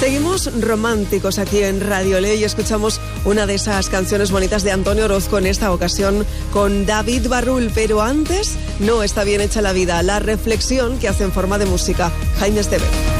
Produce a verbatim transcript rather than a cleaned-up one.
Seguimos románticos aquí en Radio Ley y escuchamos una de esas canciones bonitas de Antonio Orozco, en esta ocasión con David Barrul, pero antes, No está bien hecha la vida, la reflexión que hace en forma de música Jaime Esteve.